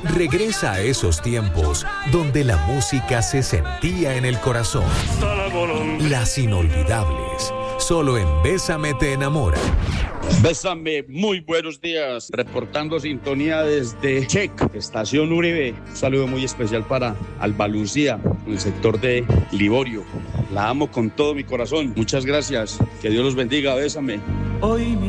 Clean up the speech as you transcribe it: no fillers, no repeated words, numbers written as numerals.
Regresa a esos tiempos donde la música se sentía en el corazón. Las inolvidables. Solo en Bésame te enamora. Bésame, muy buenos días. Reportando sintonía desde Check, Estación Uribe. Un saludo muy especial para Alba Lucía, en el sector de Liborio. La amo con todo mi corazón. Muchas gracias. Que Dios los bendiga. Bésame. Hoy